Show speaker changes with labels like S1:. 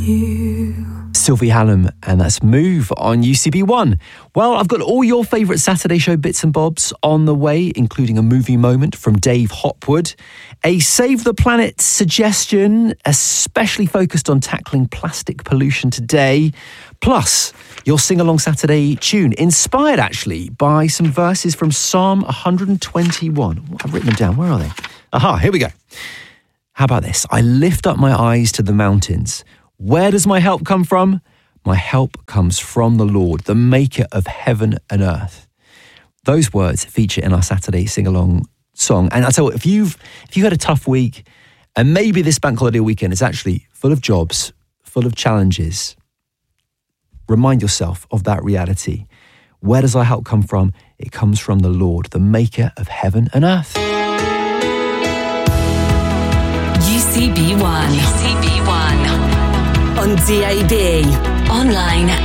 S1: Sylvie Hallam, and that's Move on UCB1. Well, I've got all your favourite Saturday show bits and bobs on the way, including a movie moment from Dave Hopwood, a Save the Planet suggestion, especially focused on tackling plastic pollution today, plus your sing-along Saturday tune, inspired actually by some verses from Psalm 121. I've written them down. Where are they? Aha, here we go. How about this? I lift up my eyes to the mountains. Where does my help come from? My help comes from the Lord, the maker of heaven and earth. Those words feature in our Saturday sing-along song. And I tell you, if you've had a tough week, and maybe this bank holiday weekend is actually full of jobs, full of challenges, remind yourself of that reality. Where does our help come from? It comes from the Lord, the maker of heaven and earth.
S2: UCB1. On DAB. Online